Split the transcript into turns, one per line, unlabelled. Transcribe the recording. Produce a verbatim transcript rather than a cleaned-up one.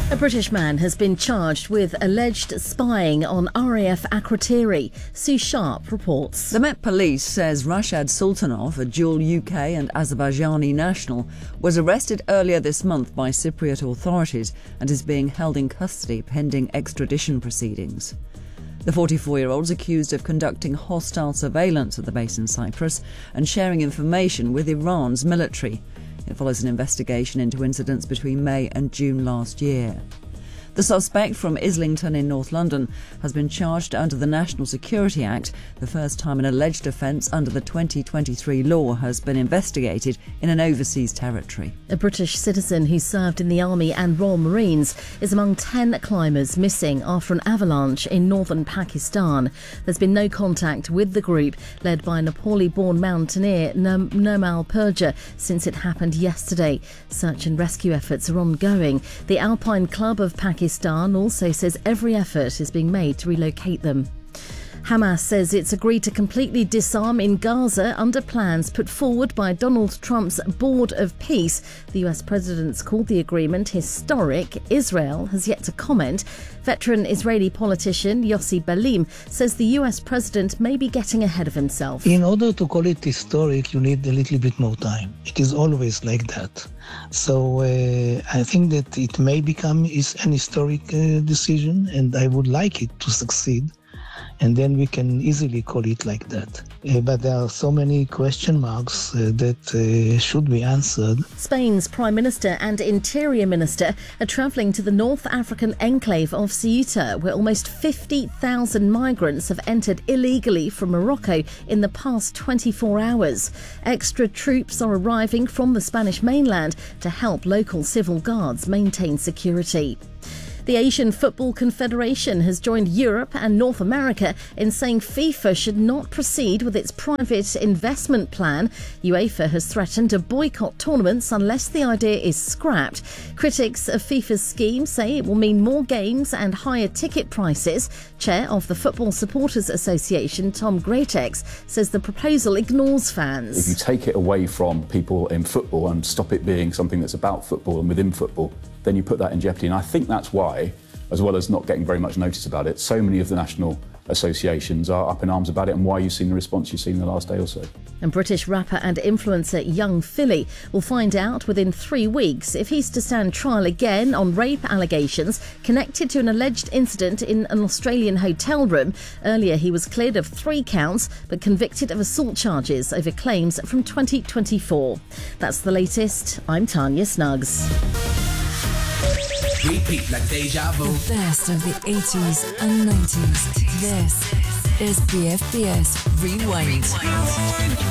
A British man has been charged with alleged spying on R A F Akrotiri. Sue Sharp reports.
The Met Police says Rashad Sultanov, a dual U K and Azerbaijani national, was arrested earlier this month by Cypriot authorities and is being held in custody pending extradition proceedings. The forty-four-year-old is accused of conducting hostile surveillance at the base in Cyprus and sharing information with Iran's military. It follows an investigation into incidents between May and June last year. The suspect from Islington in North London has been charged under the National Security Act, the first time an alleged offence under the twenty twenty-three law has been investigated in an overseas territory.
A British citizen who served in the Army and Royal Marines is among ten climbers missing after an avalanche in northern Pakistan. There's been no contact with the group, led by Nepali-born mountaineer Nirmal Purja, since it happened yesterday. Search and rescue efforts are ongoing. The Alpine Club of Pakistan Pakistan also says every effort is being made to relocate them. Hamas says it's agreed to completely disarm in Gaza under plans put forward by Donald Trump's Board of Peace. The U S president's called the agreement historic. Israel has yet to comment. Veteran Israeli politician Yossi Belim says the U S president may be getting ahead of himself.
In order to call it historic, you need a little bit more time. It is always like that. So uh, I think that it may become is an historic uh, decision, and I would like it to succeed. And then we can easily call it like that. Uh, but there are so many question marks uh, that uh, should be answered.
Spain's Prime Minister and Interior Minister are travelling to the North African enclave of Ceuta, where almost fifty thousand migrants have entered illegally from Morocco in the past twenty-four hours. Extra troops are arriving from the Spanish mainland to help local civil guards maintain security. The Asian Football Confederation has joined Europe and North America in saying FIFA should not proceed with its private investment plan. UEFA has threatened to boycott tournaments unless the idea is scrapped. Critics of FIFA's scheme say it will mean more games and higher ticket prices. Chair of the Football Supporters Association, Tom Greatex, says the proposal ignores fans.
If you take it away from people in football and stop it being something that's about football and within football, then you put that in jeopardy. And I think that's why, as well as not getting very much notice about it, so many of the national associations are up in arms about it, and why you've seen the response you've seen in the last day or so.
And British rapper and influencer Young Philly will find out within three weeks if he's to stand trial again on rape allegations connected to an alleged incident in an Australian hotel room. Earlier he was cleared of three counts but convicted of assault charges over claims from twenty twenty-four. That's the latest. I'm Tanya Snuggs.
Repeat like deja vu.
The best of the eighties and nineties. This is B F B S Rewind.